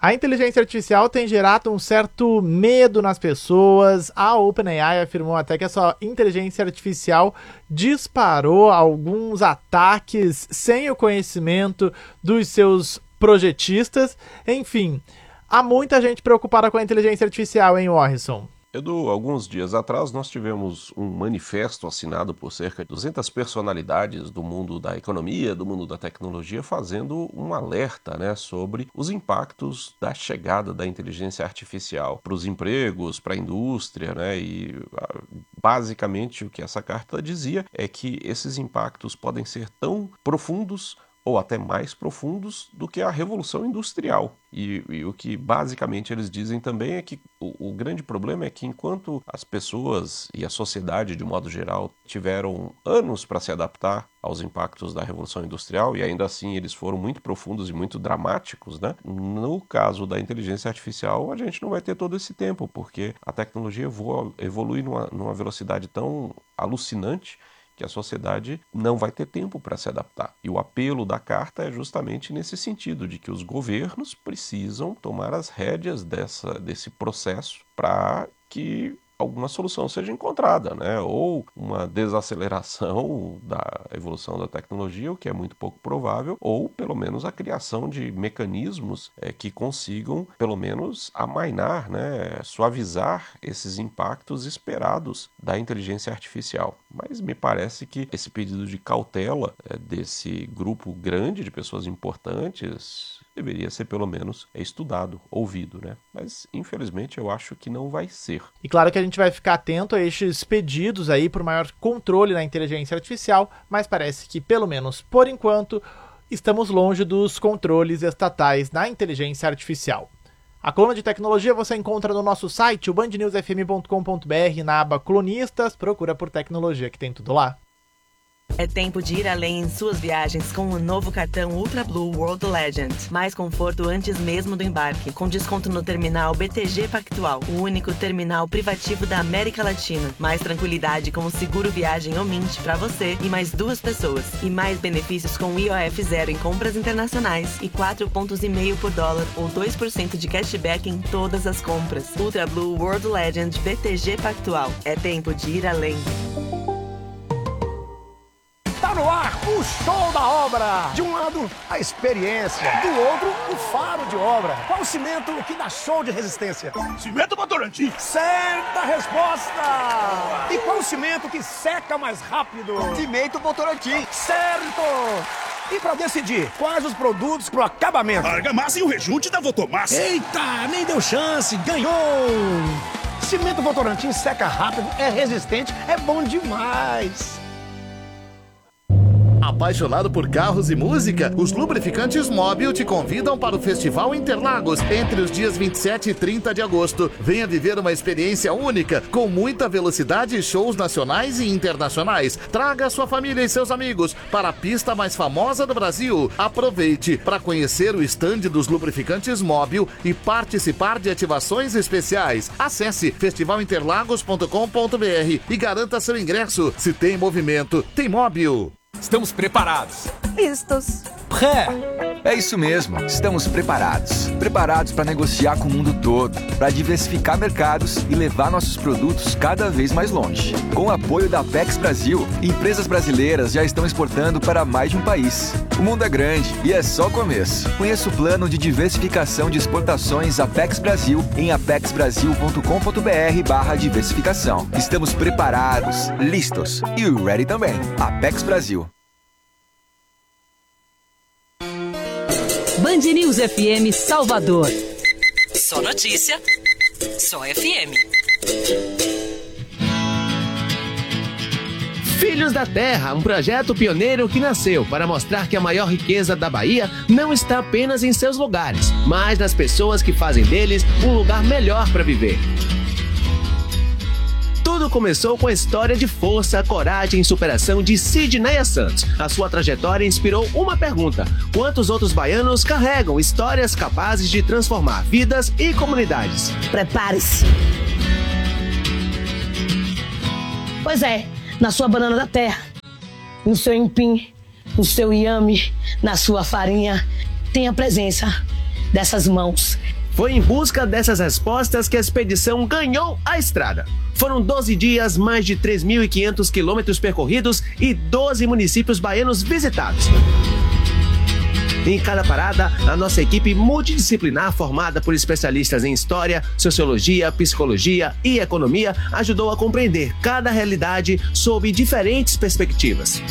A inteligência artificial tem gerado um certo medo nas pessoas. A OpenAI afirmou até que a sua inteligência artificial disparou alguns ataques sem o conhecimento dos seus projetistas. Enfim, há muita gente preocupada com a inteligência artificial, hein, Warrison? Edu, alguns dias atrás nós tivemos um manifesto assinado por cerca de 200 personalidades do mundo da economia, do mundo da tecnologia, fazendo um alerta, sobre os impactos da chegada da inteligência artificial para os empregos, para a indústria, e basicamente o que essa carta dizia é que esses impactos podem ser tão profundos ou até mais profundos do que a Revolução Industrial. E o que basicamente eles dizem também é que o grande problema é que enquanto as pessoas e a sociedade de modo geral tiveram anos para se adaptar aos impactos da Revolução Industrial, e ainda assim eles foram muito profundos e muito dramáticos, no caso da inteligência artificial a gente não vai ter todo esse tempo, porque a tecnologia evolui numa velocidade tão alucinante que a sociedade não vai ter tempo para se adaptar. E o apelo da carta é justamente nesse sentido, de que os governos precisam tomar as rédeas desse processo para que alguma solução seja encontrada, ou uma desaceleração da evolução da tecnologia, o que é muito pouco provável, ou pelo menos a criação de mecanismos que consigam pelo menos amainar, suavizar esses impactos esperados da inteligência artificial. Mas me parece que esse pedido de cautela desse grupo grande de pessoas importantes deveria ser pelo menos estudado, ouvido, Mas infelizmente eu acho que não vai ser. E claro que a gente vai ficar atento a estes pedidos aí por maior controle na inteligência artificial, mas parece que pelo menos por enquanto estamos longe dos controles estatais na inteligência artificial. A coluna de tecnologia você encontra no nosso site, o bandnewsfm.com.br, na aba Colunistas, procura por tecnologia que tem tudo lá. É tempo de ir além em suas viagens com o novo cartão Ultra Blue World Legend. Mais conforto antes mesmo do embarque, com desconto no terminal BTG Pactual, o único terminal privativo da América Latina. Mais tranquilidade com o seguro viagem ou Mint para você e mais 2 pessoas. E mais benefícios com IOF zero em compras internacionais e 4,5 pontos por dólar ou 2% de cashback em todas as compras. Ultra Blue World Legend BTG Pactual. É tempo de ir além. Tá no ar o show da obra. De um lado, a experiência. Do outro, o faro de obra. Qual o cimento que dá show de resistência? Cimento Votorantim. Certa resposta. E qual o cimento que seca mais rápido? Cimento Votorantim. Certo. E para decidir quais os produtos pro acabamento? Argamassa e o rejunte da Votomassa. Eita, nem deu chance. Ganhou. Cimento Votorantim seca rápido, é resistente, é bom demais. Apaixonado por carros e música? Os lubrificantes Móbil te convidam para o Festival Interlagos entre os dias 27 e 30 de agosto. Venha viver uma experiência única, com muita velocidade e shows nacionais e internacionais. Traga sua família e seus amigos para a pista mais famosa do Brasil. Aproveite para conhecer o estande dos lubrificantes Móbil e participar de ativações especiais. Acesse festivalinterlagos.com.br e garanta seu ingresso. Se tem movimento, tem Móbil. Estamos preparados. Listos. Pré. É isso mesmo, estamos preparados. Preparados para negociar com o mundo todo, para diversificar mercados e levar nossos produtos cada vez mais longe. Com o apoio da Apex Brasil, empresas brasileiras já estão exportando para mais de um país. O mundo é grande e é só o começo. Conheça o plano de diversificação de exportações Apex Brasil em apexbrasil.com.br/diversificação. Estamos preparados, listos e ready também. Apex Brasil. Band News FM Salvador. Só notícia, só FM. Filhos da Terra, um projeto pioneiro que nasceu para mostrar que a maior riqueza da Bahia não está apenas em seus lugares, mas nas pessoas que fazem deles um lugar melhor para viver. Tudo começou com a história de força, coragem e superação de Sidneia Santos. A sua trajetória inspirou uma pergunta: quantos outros baianos carregam histórias capazes de transformar vidas e comunidades? Prepare-se! Pois é, na sua banana da terra, no seu empim, no seu inhame, na sua farinha, tem a presença dessas mãos. Foi em busca dessas respostas que a expedição ganhou a estrada. Foram 12 dias, mais de 3.500 quilômetros percorridos e 12 municípios baianos visitados. Em cada parada, a nossa equipe multidisciplinar, formada por especialistas em história, sociologia, psicologia e economia, ajudou a compreender cada realidade sob diferentes perspectivas.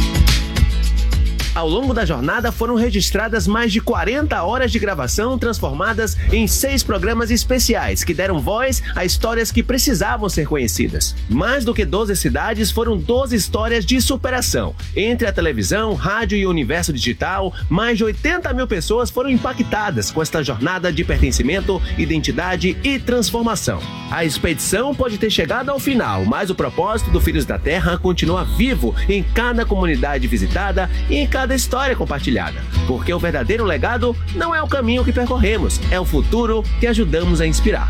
Ao longo da jornada foram registradas mais de 40 horas de gravação transformadas em 6 programas especiais que deram voz a histórias que precisavam ser conhecidas. Mais do que 12 cidades, foram 12 histórias de superação. Entre a televisão, rádio e o universo digital, mais de 80 mil pessoas foram impactadas com esta jornada de pertencimento, identidade e transformação. A expedição pode ter chegado ao final, mas o propósito do Filhos da Terra continua vivo em cada comunidade visitada e em cada história compartilhada, porque o verdadeiro legado não é o caminho que percorremos, é o futuro que ajudamos a inspirar.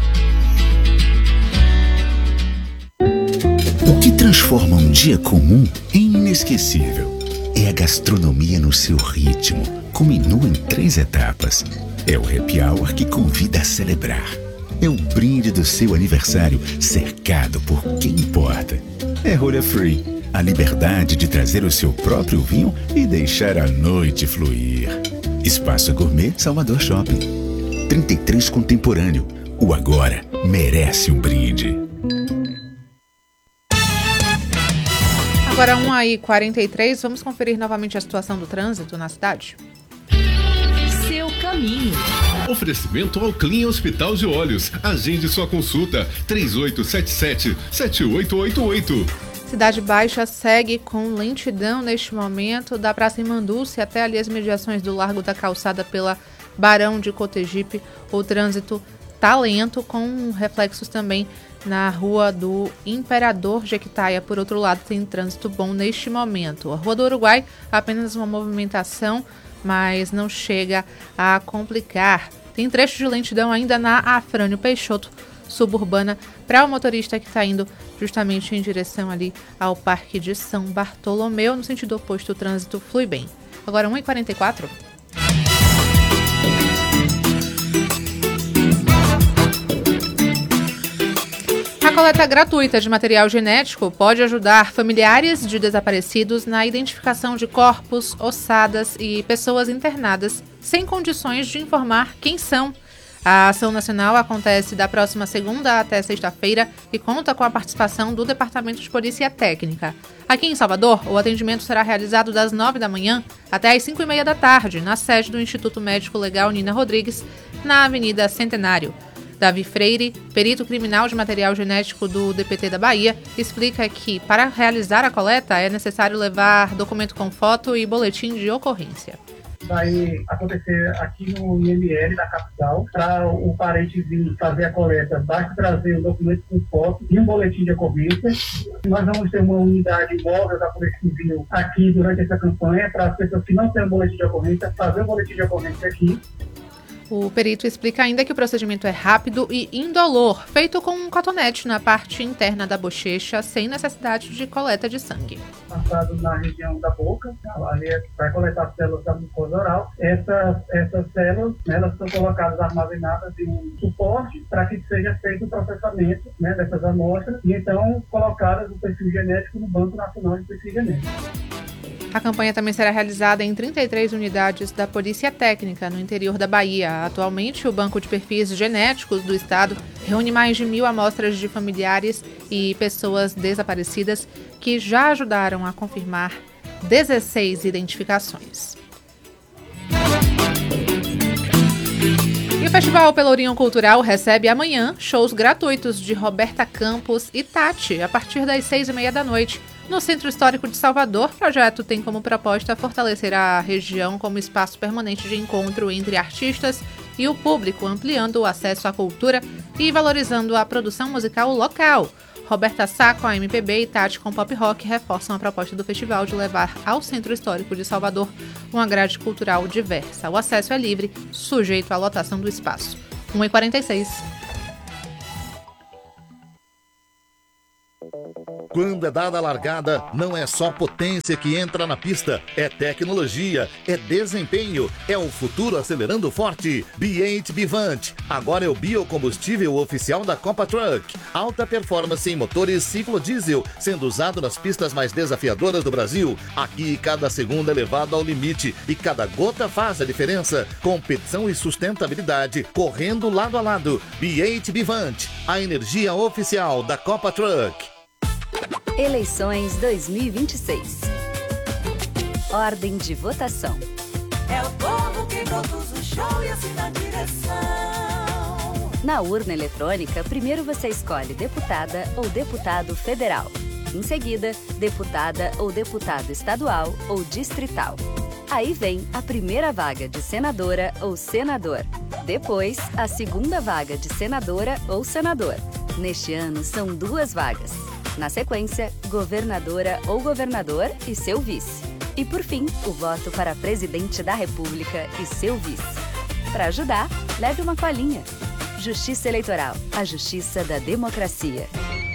O que transforma um dia comum em inesquecível é a gastronomia no seu ritmo, com menu em 3 etapas. É o happy hour que convida a celebrar. É o brinde do seu aniversário cercado por quem importa. É rolha free. A liberdade de trazer o seu próprio vinho e deixar a noite fluir. Espaço Gourmet Salvador Shopping. 33 Contemporâneo. O agora merece um brinde. Agora 1h43, vamos conferir novamente a situação do trânsito na cidade. Seu caminho. Oferecimento ao Clean Hospital de Olhos. Agende sua consulta. 3877-7888. Cidade Baixa segue com lentidão neste momento, da Praça Imandúcia até ali as mediações do Largo da Calçada pela Barão de Cotegipe. O trânsito tá lento, com reflexos também na Rua do Imperador Jequitaia. Por outro lado, tem trânsito bom neste momento. A Rua do Uruguai, apenas uma movimentação, mas não chega a complicar. Tem trecho de lentidão ainda na Afrânio Peixoto, suburbana, para o motorista que está indo justamente em direção ali ao Parque de São Bartolomeu. No sentido oposto, o trânsito flui bem. Agora 1h44. A coleta gratuita de material genético pode ajudar familiares de desaparecidos na identificação de corpos, ossadas e pessoas internadas sem condições de informar quem são. A ação nacional acontece da próxima segunda até sexta-feira e conta com a participação do Departamento de Polícia Técnica. Aqui em Salvador, o atendimento será realizado das 9 da manhã até as 5h30 da tarde, na sede do Instituto Médico Legal Nina Rodrigues, na Avenida Centenário. Davi Freire, perito criminal de material genético do DPT da Bahia, explica que, para realizar a coleta, é necessário levar documento com foto e boletim de ocorrência. Vai acontecer aqui no IML da capital. Para o parente vir fazer a coleta, basta trazer um documento com foto e um boletim de ocorrência. Nós vamos ter uma unidade móvel da Polícia Civil aqui durante essa campanha, para as pessoas que não têm um boletim de ocorrência, fazer um boletim de ocorrência aqui. O perito explica ainda que o procedimento é rápido e indolor, feito com um cotonete na parte interna da bochecha, sem necessidade de coleta de sangue. Passado na região da boca, ali vai coletar células da mucosa oral. Essas células, né, elas são colocadas, armazenadas em um suporte para que seja feito o processamento, né, dessas amostras e então colocadas no perfil genético no Banco Nacional de Perfil Genético. A campanha também será realizada em 33 unidades da Polícia Técnica no interior da Bahia. Atualmente, o Banco de Perfis Genéticos do Estado reúne mais de 1.000 amostras de familiares e pessoas desaparecidas que já ajudaram a confirmar 16 identificações. E o Festival Pelourinho Cultural recebe amanhã shows gratuitos de Roberta Campos e Tati, a partir das 6h30 da noite. No Centro Histórico de Salvador, o projeto tem como proposta fortalecer a região como espaço permanente de encontro entre artistas e o público, ampliando o acesso à cultura e valorizando a produção musical local. Roberta Sá com a MPB e Tati com pop rock reforçam a proposta do festival de levar ao Centro Histórico de Salvador uma grade cultural diversa. O acesso é livre, sujeito à lotação do espaço. 1h46. Quando é dada a largada, não é só potência que entra na pista, é tecnologia, é desempenho, é o futuro acelerando forte. B8 Bivante, agora é o biocombustível oficial da Copa Truck. Alta performance em motores ciclo diesel, sendo usado nas pistas mais desafiadoras do Brasil. Aqui, cada segundo é levado ao limite e cada gota faz a diferença. Competição e sustentabilidade, correndo lado a lado. B8 Bivante, a energia oficial da Copa Truck. Eleições 2026. Ordem de votação. É o povo que produz o show e assina a direção. Na urna eletrônica, primeiro você escolhe deputada ou deputado federal. Em seguida, deputada ou deputado estadual ou distrital. Aí vem a primeira vaga de senadora ou senador. Depois, a segunda vaga de senadora ou senador. Neste ano, são 2 vagas. Na sequência, governadora ou governador e seu vice. E por fim, o voto para presidente da República e seu vice. Para ajudar, leve uma colinha. Justiça Eleitoral, a justiça da democracia.